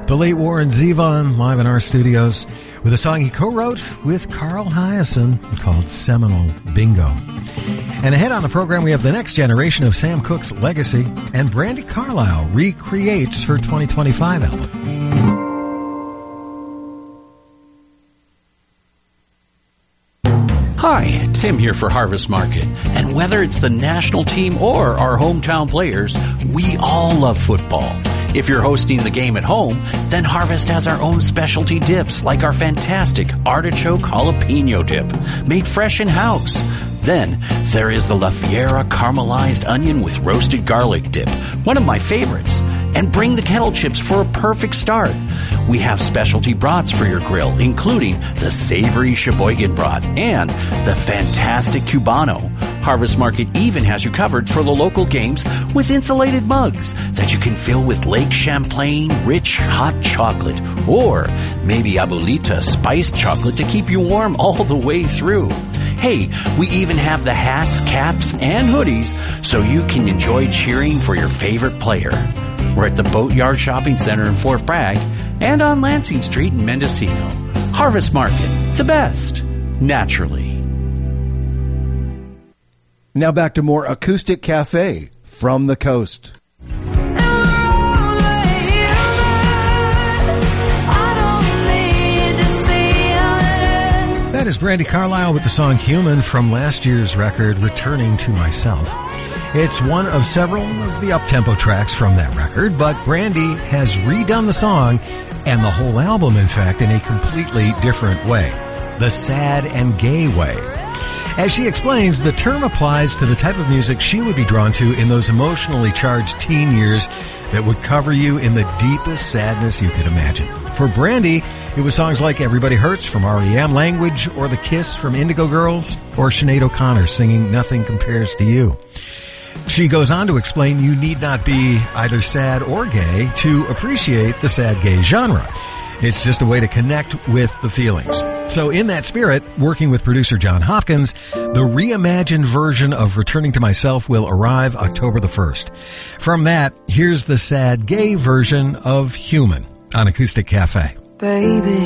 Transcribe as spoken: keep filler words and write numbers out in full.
The late Warren Zevon live in our studios with a song he co-wrote with Carl Hiaasen called Seminole Bingo. And ahead on the program, we have the next generation of Sam Cooke's legacy, and Brandi Carlile recreates her twenty twenty-five album. Hi, Tim here for Harvest Market. And whether it's the national team or our hometown players, we all love football. If you're hosting the game at home, then Harvest has our own specialty dips, like our fantastic artichoke jalapeno dip, made fresh in-house. Then there is the La Fiera caramelized onion with roasted garlic dip, one of my favorites. And bring the kettle chips for a perfect start. We have specialty brats for your grill, including the savory Sheboygan brat and the fantastic Cubano. Harvest Market even has you covered for the local games with insulated mugs that you can fill with Lake Champlain rich hot chocolate, or maybe Abuelita spiced chocolate to keep you warm all the way through. Hey, we even have the hats, caps, and hoodies so you can enjoy cheering for your favorite player. We're at the Boatyard Shopping Center in Fort Bragg and on Lansing Street in Mendocino. Harvest Market, the best, naturally. Now back to more Acoustic Cafe from the coast. That is Brandi Carlile with the song Human from last year's record, Returning to Myself. It's one of several of the up-tempo tracks from that record, but Brandi has redone the song and the whole album, in fact, in a completely different way. The sad and gay way. As she explains, the term applies to the type of music she would be drawn to in those emotionally charged teen years that would cover you in the deepest sadness you could imagine. For Brandi, it was songs like Everybody Hurts from R E M, Language, or The Kiss from Indigo Girls, or Sinead O'Connor singing Nothing Compares to You. She goes on to explain you need not be either sad or gay to appreciate the sad gay genre. It's just a way to connect with the feelings. So in that spirit, working with producer John Hopkins, the reimagined version of Returning to Myself will arrive October the first. From that, here's the sad gay version of Human on Acoustic Cafe. Baby,